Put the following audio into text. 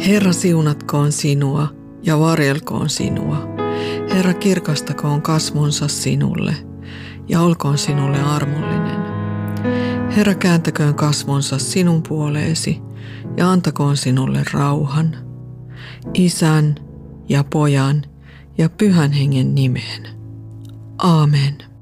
Herra siunatkoon sinua ja varjelkoon sinua. Herra kirkastakoon kasvonsa sinulle ja olkoon sinulle armollinen. Herra kääntäköön kasvonsa sinun puoleesi ja antakoon sinulle rauhan. Isän ja Pojan ja Pyhän Hengen nimeen. Aamen.